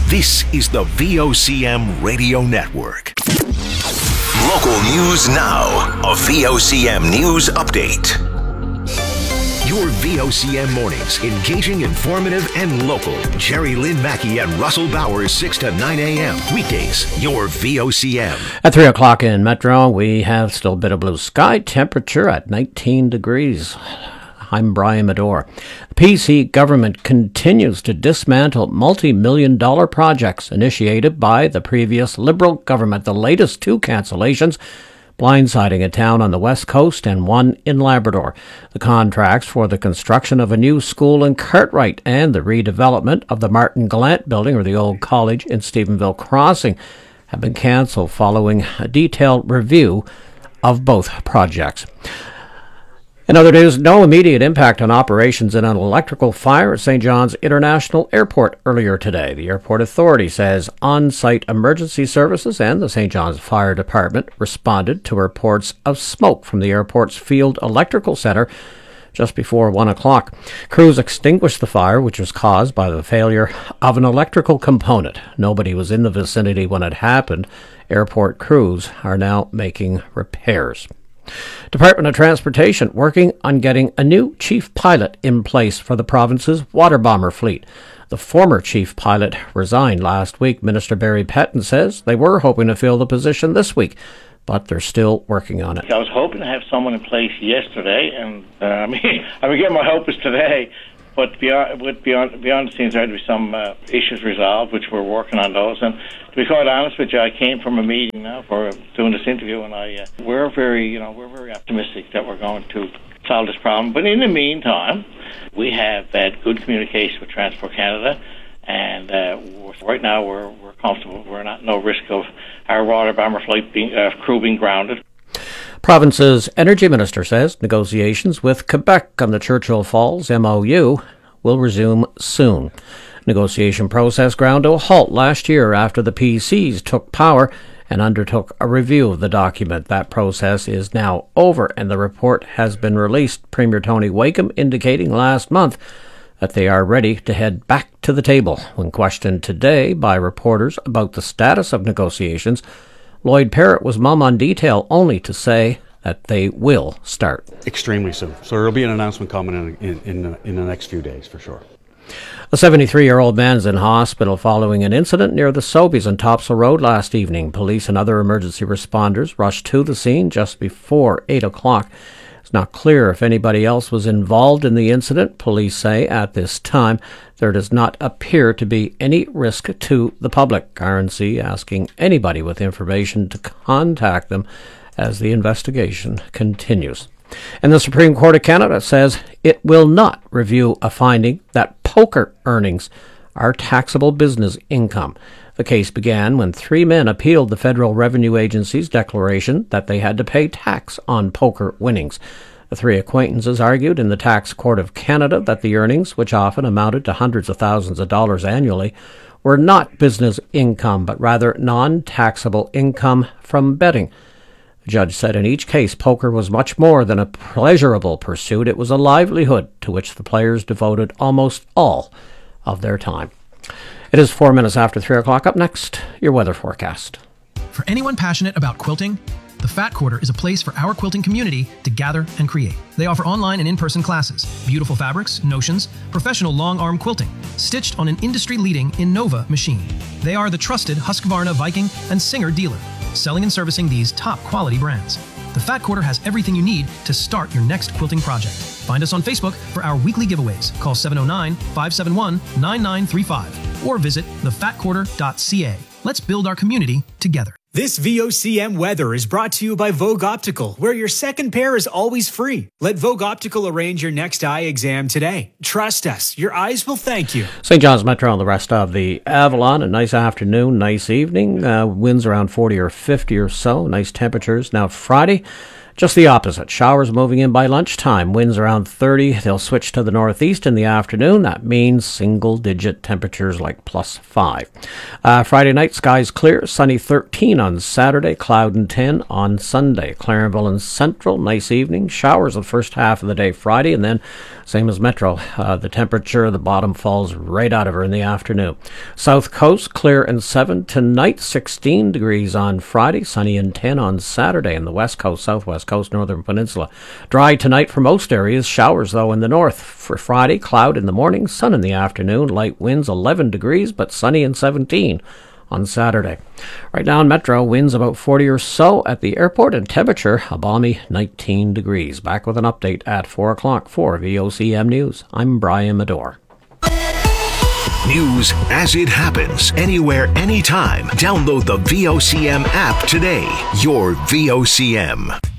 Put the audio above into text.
This is the VOCM Radio Network. Local news now. A VOCM News Update. Your VOCM mornings, engaging, informative, and local. Jerry Lynn Mackey and Russell Bowers, 6 to 9 a.m. Weekdays, your VOCM. At 3 o'clock in Metro, we have still a bit of blue sky, temperature at 19 degrees. I'm Brian Medore. The PC government continues to dismantle multi-million-dollar projects initiated by the previous Liberal government. The latest two cancellations blindsiding a town on the west coast and one in Labrador. The contracts for the construction of a new school in Cartwright and the redevelopment of the Martin Gallant building, or the old college in Stephenville Crossing, have been cancelled following a detailed review of both projects. In other news, no immediate impact on operations in an electrical fire at St. John's International Airport earlier today. The airport authority says on-site emergency services and the St. John's Fire Department responded to reports of smoke from the airport's field electrical center just before 1 o'clock. Crews extinguished the fire, which was caused by the failure of an electrical component. Nobody was in the vicinity when it happened. Airport crews are now making repairs. Department of Transportation working on getting a new chief pilot in place for the province's water bomber fleet. The former chief pilot resigned last week. Minister Barry Petton says they were hoping to fill the position this week, but they're still working on it. I was hoping to have someone in place yesterday, and I get my hope is today. But beyond the scenes, there had to be some issues resolved, which we're working on those. And to be quite honest with you, I came from a meeting now for doing this interview, and we're very optimistic that we're going to solve this problem. But in the meantime, we have had good communication with Transport Canada, and right now we're comfortable. We're not no risk of our water bomber flight crew being grounded. Province's Energy Minister says negotiations with Quebec on the Churchill Falls MOU will resume soon. Negotiation process ground to a halt last year after the PCs took power and undertook a review of the document. That process is now over and the report has been released. Premier Tony Wakeham indicating last month that they are ready to head back to the table. When questioned today by reporters about the status of negotiations, Lloyd Parrott was mum on detail, only to say that they will start. Extremely soon. So there will be an announcement coming in the next few days for sure. A 73-year-old man is in hospital following an incident near the Sobeys on Topsail Road last evening. Police and other emergency responders rushed to the scene just before 8 o'clock. It's not clear if anybody else was involved in the incident. Police say at this time there does not appear to be any risk to the public. RNC asking anybody with information to contact them as the investigation continues. And the Supreme Court of Canada says it will not review a finding that poker earnings are taxable business income. The case began when three men appealed the Federal Revenue Agency's declaration that they had to pay tax on poker winnings. The three acquaintances argued in the Tax Court of Canada that the earnings, which often amounted to hundreds of thousands of dollars annually, were not business income, but rather non-taxable income from betting. The judge said in each case, poker was much more than a pleasurable pursuit. It was a livelihood to which the players devoted almost all of their time. It is 4 minutes after 3 o'clock. Up next, your weather forecast. For anyone passionate about quilting, the Fat Quarter is a place for our quilting community to gather and create. They offer online and in-person classes, beautiful fabrics, notions, professional long-arm quilting, stitched on an industry-leading Innova machine. They are the trusted Husqvarna, Viking, and Singer dealer, selling and servicing these top-quality brands. The Fat Quarter has everything you need to start your next quilting project. Find us on Facebook for our weekly giveaways. Call 709-571-9935 or visit thefatquarter.ca. Let's build our community together. This VOCM weather is brought to you by Vogue Optical, where your second pair is always free. Let Vogue Optical arrange your next eye exam today. Trust us, your eyes will thank you. St. John's Metro and the rest of the Avalon. A nice afternoon, nice evening. Winds around 40 or 50 or so. Nice temperatures. Now Friday, Just the opposite. Showers moving in by lunchtime. Winds around 30. They'll switch to the northeast in the afternoon. That means single-digit temperatures like +5. Friday night, skies clear. Sunny 13 on Saturday. Cloud and 10 on Sunday. Clarenville and Central, nice evening. Showers the first half of the day Friday, and then same as Metro. The temperature, the bottom falls right out of her in the afternoon. South Coast, clear and 7. Tonight, 16 degrees on Friday. Sunny and 10 on Saturday. And the West Coast, Southwest Coast, Northern Peninsula. Dry tonight for most areas. Showers, though, in the north. For Friday, cloud in the morning, sun in the afternoon. Light winds 11 degrees, but sunny and 17 on Saturday. Right now in Metro, winds about 40 or so at the airport, and temperature a balmy 19 degrees. Back with an update at 4 o'clock for VOCM News. I'm Brian Medore. News as it happens, anywhere, anytime. Download the VOCM app today. Your VOCM.